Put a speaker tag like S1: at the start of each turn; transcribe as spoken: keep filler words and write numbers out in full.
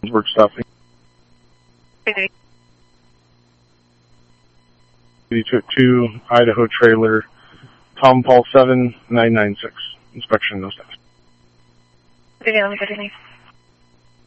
S1: Work stopping.
S2: Okay.
S1: You took two Idaho trailer, Tom Paul seven nine nine six. Inspection no staff.
S2: Okay, let me go to